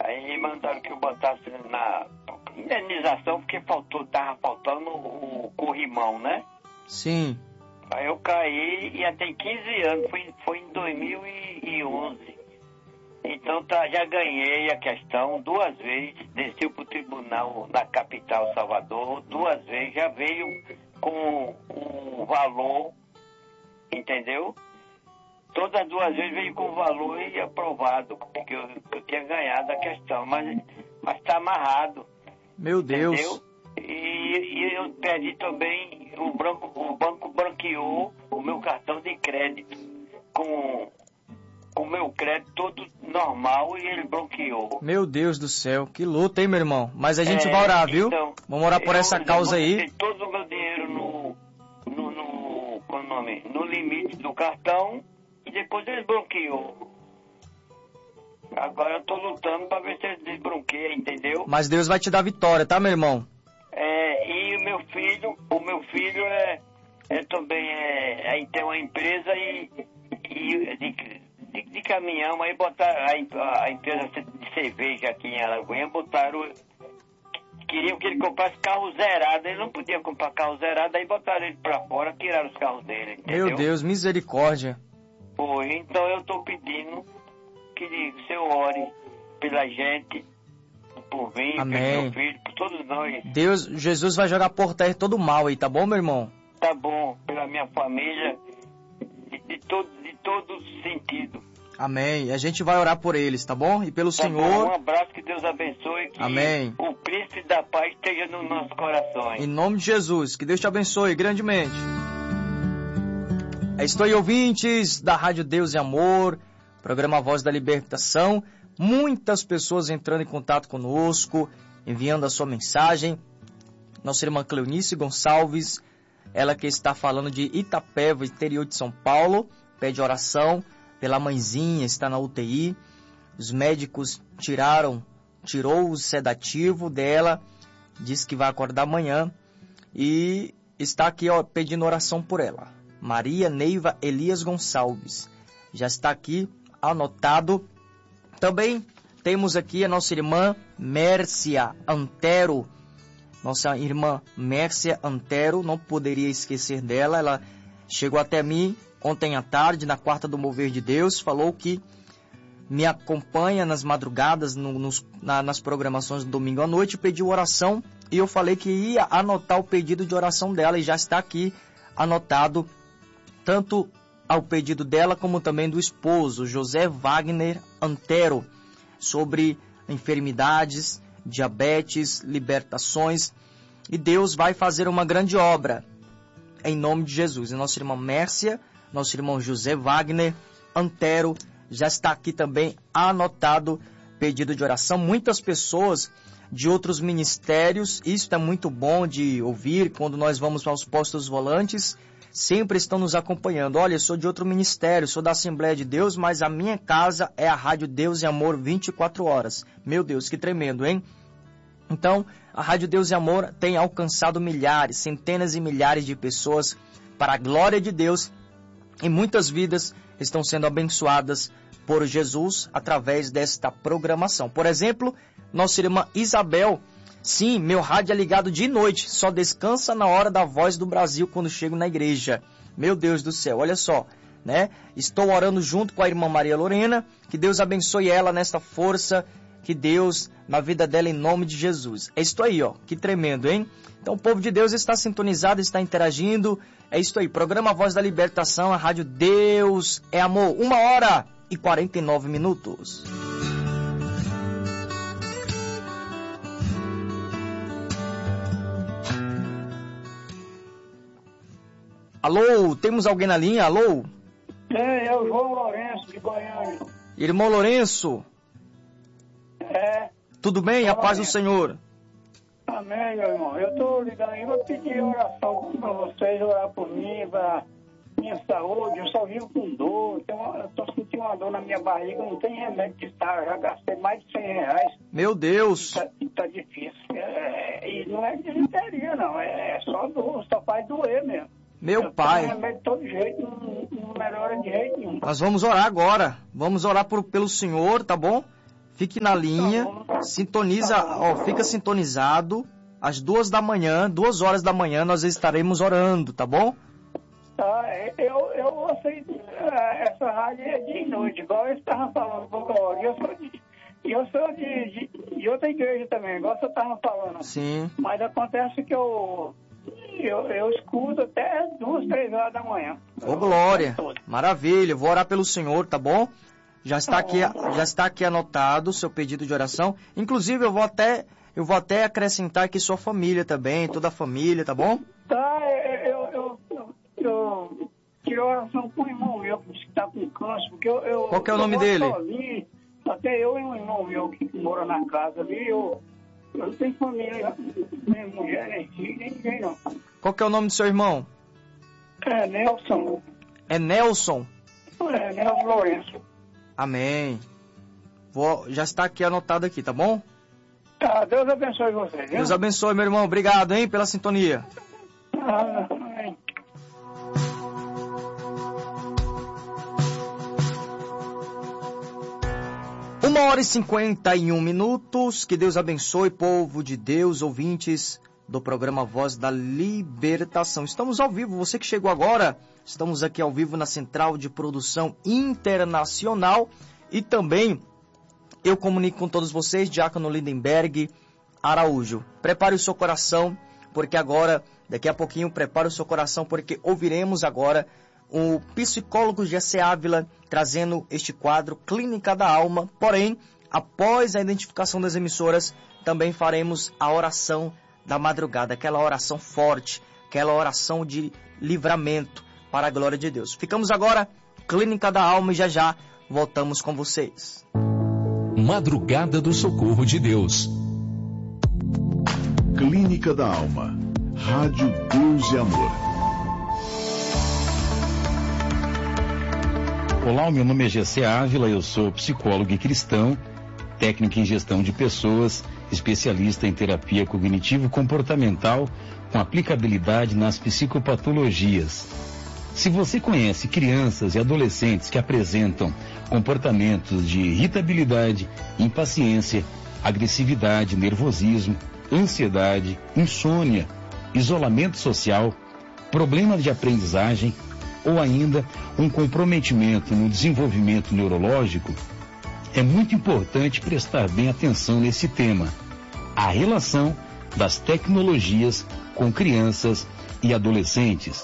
Aí mandaram que eu botasse na indenização, porque tava faltando o corrimão, né? Sim. Aí eu caí e já tem 15 anos, foi em 2011. Então já ganhei a questão 2 vezes, desci pro tribunal na capital Salvador, 2 vezes, já veio com o valor, entendeu? Todas as 2 vezes veio com o valor e aprovado, porque eu tinha ganhado a questão, mas está amarrado. Meu Deus. Entendeu? E eu perdi também, o banco branqueou o meu cartão de crédito com o meu crédito todo normal e ele bloqueou. Meu Deus do céu, que luta, hein, meu irmão? Mas a gente vai orar, viu? Então, vamos orar por essa causa aí. Eu botei todo o meu dinheiro no limite do cartão e depois ele bloqueou. Agora eu tô lutando pra ver se ele desbloqueia, entendeu? Mas Deus vai te dar vitória, tá, meu irmão? E o meu filho também tem uma empresa de caminhão, aí botaram a empresa de cerveja aqui em Alagoinha, queriam que ele comprasse carro zerado, ele não podia comprar carro zerado, aí botaram ele pra fora, tiraram os carros dele, entendeu? Meu Deus, misericórdia. Pô, então eu tô pedindo que o senhor ore pela gente, por mim, amém, pelo meu filho, por todos nós. Jesus vai jogar por terra todo o mal aí, tá bom, meu irmão? Tá bom, pela minha família, de todo sentido. Amém. A gente vai orar por eles, tá bom? E pelo tá Senhor. Bom, um abraço, que Deus abençoe, que amém, o príncipe da paz esteja nos nossos corações. Em nome de Jesus, que Deus te abençoe grandemente. Estou aí, ouvintes da Rádio Deus e Amor, programa Voz da Libertação. Muitas pessoas entrando em contato conosco, enviando a sua mensagem. Nossa irmã Cleonice Gonçalves, ela que está falando de Itapeva, interior de São Paulo, pede oração pela mãezinha, está na UTI. Os médicos tirou o sedativo dela, diz que vai acordar amanhã e está aqui pedindo oração por ela. Maria Neiva Elias Gonçalves, já está aqui anotado. Também temos aqui a nossa irmã Mércia Antero. Nossa irmã Mércia Antero, não poderia esquecer dela. Ela chegou até mim ontem à tarde, na quarta do Mover de Deus, falou que me acompanha nas madrugadas, nas programações do domingo à noite, pediu oração e eu falei que ia anotar o pedido de oração dela e já está aqui anotado, tanto ao pedido dela como também do esposo, José Wagner Antero, sobre enfermidades, diabetes, libertações, e Deus vai fazer uma grande obra em nome de Jesus. E nossa irmã Mércia, nosso irmão José Wagner Antero, já está aqui também anotado pedido de oração. Muitas pessoas de outros ministérios, isso é muito bom de ouvir quando nós vamos aos postos volantes, sempre estão nos acompanhando. Olha, eu sou de outro ministério, sou da Assembleia de Deus, mas a minha casa é a Rádio Deus e Amor 24 horas. Meu Deus, que tremendo, hein? Então, a Rádio Deus e Amor tem alcançado milhares, centenas e milhares de pessoas para a glória de Deus, e muitas vidas estão sendo abençoadas por Jesus através desta programação. Por exemplo, nossa irmã Isabel, sim, meu rádio é ligado de noite, só descansa na hora da Voz do Brasil quando chego na igreja. Meu Deus do céu, olha só, né? Estou orando junto com a irmã Maria Lorena, que Deus abençoe ela nesta força, que Deus, na vida dela, em nome de Jesus. É isso aí, ó, que tremendo, hein? Então o povo de Deus está sintonizado, está interagindo. É isso aí, programa Voz da Libertação, a Rádio Deus é Amor, 1h49. Alô, temos alguém na linha? Alô? É o João Lourenço, de Goiânia. Irmão Lourenço? Tudo bem? A paz do Senhor. Amém, meu irmão. Eu estou ligando aí, vou pedir oração para vocês, orar por mim, para minha saúde. Eu só vivo com dor, eu estou sentindo uma dor na minha barriga, não tem remédio de estar, já gastei mais de R$100. Meu Deus! Tá difícil. E não é disenteria, não, é só dor, só faz doer mesmo. Meu pai. Remédio de todo jeito, não melhora de jeito nenhum. Nós vamos orar agora. Vamos orar pelo Senhor, tá bom? Fique na linha, sintoniza, fica sintonizado. Às 2 horas da manhã, nós estaremos orando, tá bom? Tá, eu aceito. Essa rádio é de noite, igual eu estava falando pouca hora. Eu sou de outra igreja também, igual você estava falando. Sim. Mas acontece que eu escuto até 2, 3 horas da manhã. Ô, glória, maravilha, vou orar pelo Senhor, tá bom? Já está aqui anotado o seu pedido de oração. Inclusive, eu vou até acrescentar aqui sua família também, toda a família, tá bom? Tá, eu tirei oração com o irmão meu que está com câncer, porque eu... Qual que é o nome dele? Sozinho, até eu e um irmão meu que mora na casa ali, eu não tenho família, nem mulher, nem filho, nem ninguém não. Qual que é o nome do seu irmão? É Nelson. É Nelson? É, Nelson Lourenço. Amém. Já está aqui anotado aqui, tá bom? Tá, Deus abençoe você, viu? Deus abençoe, meu irmão. Obrigado, hein, pela sintonia. Amém. Uma hora e 51 minutos. Que Deus abençoe, povo de Deus, ouvintes do programa Voz da Libertação. Estamos ao vivo, você que chegou agora, estamos aqui ao vivo na Central de Produção Internacional e também eu comunico com todos vocês, Diácono Lindenberg Araújo. Prepare o seu coração, porque agora, daqui a pouquinho, prepare o seu coração, porque ouviremos agora o psicólogo Jessé Ávila trazendo este quadro Clínica da Alma. Porém, após a identificação das emissoras, também faremos a oração da madrugada, aquela oração forte, aquela oração de livramento para a glória de Deus. Ficamos agora, Clínica da Alma, e já voltamos com vocês. Madrugada do Socorro de Deus. Clínica da Alma. Rádio Deus e Amor. Olá, o meu nome é Jessé Ávila, eu sou psicólogo e cristão, técnico em gestão de pessoas, especialista em terapia cognitivo-comportamental com aplicabilidade nas psicopatologias. Se você conhece crianças e adolescentes que apresentam comportamentos de irritabilidade, impaciência, agressividade, nervosismo, ansiedade, insônia, isolamento social, problemas de aprendizagem ou ainda um comprometimento no desenvolvimento neurológico, é muito importante prestar bem atenção nesse tema, a relação das tecnologias com crianças e adolescentes.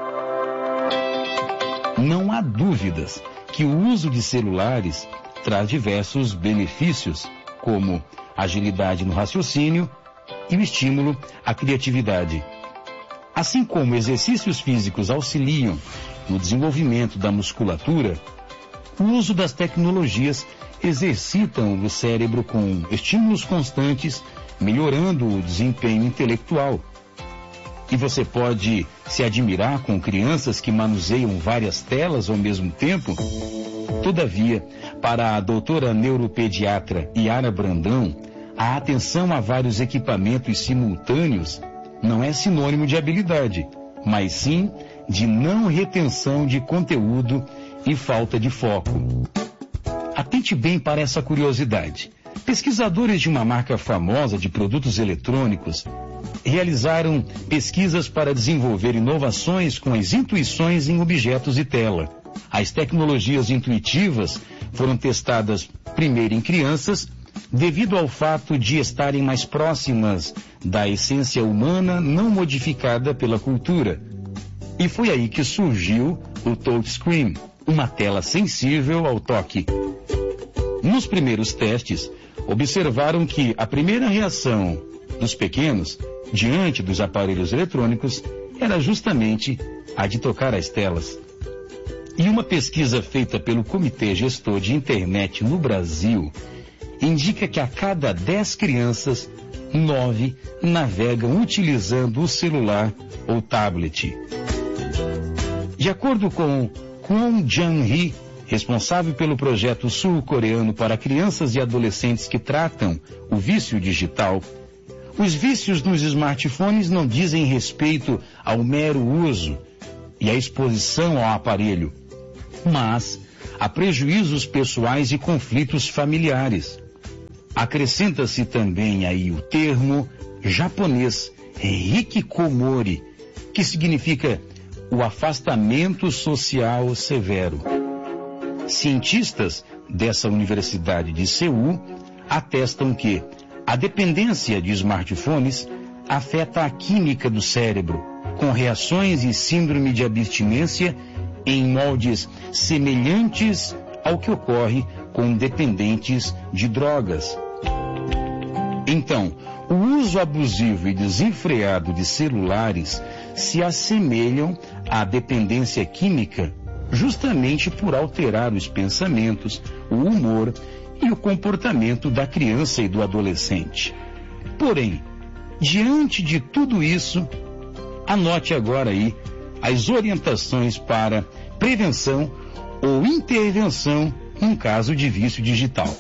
Não há dúvidas que o uso de celulares traz diversos benefícios, como agilidade no raciocínio e o estímulo à criatividade. Assim como exercícios físicos auxiliam no desenvolvimento da musculatura, o uso das tecnologias exercitam o cérebro com estímulos constantes, melhorando o desempenho intelectual. E você pode se admirar com crianças que manuseiam várias telas ao mesmo tempo. Todavia, para a doutora neuropediatra Yara Brandão, a atenção a vários equipamentos simultâneos não é sinônimo de habilidade, mas sim de não retenção de conteúdo e falta de foco. Atente bem para essa curiosidade. Pesquisadores de uma marca famosa de produtos eletrônicos realizaram pesquisas para desenvolver inovações com as intuições em objetos e tela. As tecnologias intuitivas foram testadas primeiro em crianças, devido ao fato de estarem mais próximas da essência humana não modificada pela cultura. E foi aí que surgiu o touchscreen, uma tela sensível ao toque. Nos primeiros testes, observaram que a primeira reação dos pequenos diante dos aparelhos eletrônicos era justamente a de tocar as telas. E uma pesquisa feita pelo Comitê Gestor de Internet no Brasil indica que a cada 10 crianças, 9 navegam utilizando o celular ou tablet. De acordo com Kwon Jang-hee, responsável pelo projeto sul-coreano para crianças e adolescentes que tratam o vício digital, os vícios nos smartphones não dizem respeito ao mero uso e à exposição ao aparelho, mas a prejuízos pessoais e conflitos familiares. Acrescenta-se também aí o termo japonês hikikomori, que significa o afastamento social severo. Cientistas dessa Universidade de Seul atestam que a dependência de smartphones afeta a química do cérebro, com reações e síndrome de abstinência em moldes semelhantes ao que ocorre com dependentes de drogas. Então, o uso abusivo e desenfreado de celulares se assemelham à dependência química justamente por alterar os pensamentos, o humor e o comportamento da criança e do adolescente. Porém, diante de tudo isso, anote agora aí as orientações para prevenção ou intervenção em caso de vício digital.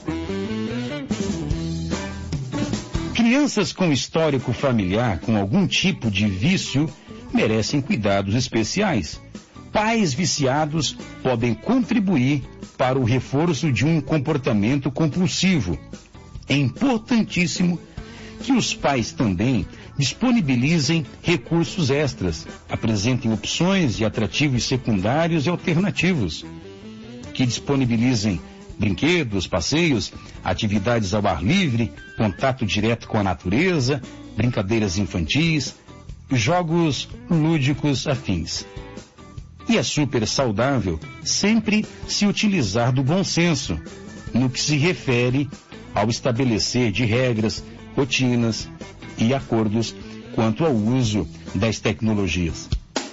Crianças com histórico familiar com algum tipo de vício merecem cuidados especiais. Pais viciados podem contribuir para o reforço de um comportamento compulsivo. É importantíssimo que os pais também disponibilizem recursos extras, apresentem opções e atrativos secundários e alternativos, que disponibilizem brinquedos, passeios, atividades ao ar livre, contato direto com a natureza, brincadeiras infantis, jogos lúdicos afins. E é super saudável sempre se utilizar do bom senso no que se refere ao estabelecer de regras, rotinas e acordos quanto ao uso das tecnologias.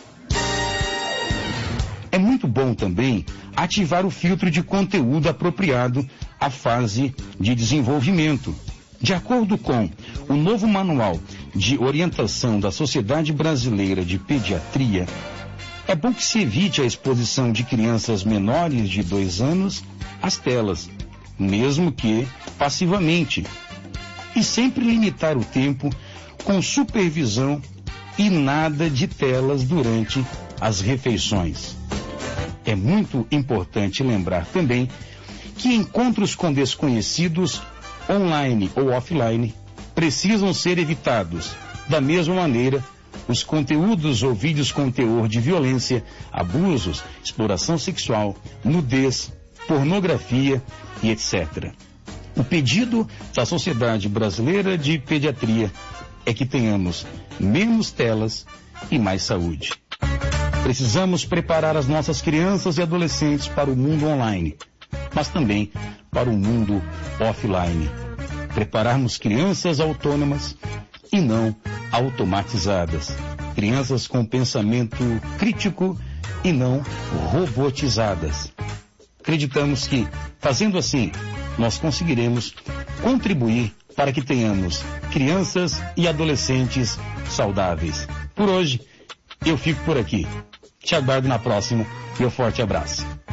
É muito bom também ativar o filtro de conteúdo apropriado à fase de desenvolvimento. De acordo com o novo Manual de Orientação da Sociedade Brasileira de Pediatria, é bom que se evite a exposição de crianças menores de 2 anos às telas, mesmo que passivamente, e sempre limitar o tempo com supervisão e nada de telas durante as refeições. É muito importante lembrar também que encontros com desconhecidos, online ou offline, precisam ser evitados. Da mesma maneira, os conteúdos ou vídeos com teor de violência, abusos, exploração sexual, nudez, pornografia e etc. O pedido da Sociedade Brasileira de Pediatria é que tenhamos menos telas e mais saúde. Precisamos preparar as nossas crianças e adolescentes para o mundo online, mas também para o mundo offline. Prepararmos crianças autônomas e não automatizadas. Crianças com pensamento crítico e não robotizadas. Acreditamos que, fazendo assim, nós conseguiremos contribuir para que tenhamos crianças e adolescentes saudáveis. Por hoje, eu fico por aqui. Te aguardo na próxima e um forte abraço.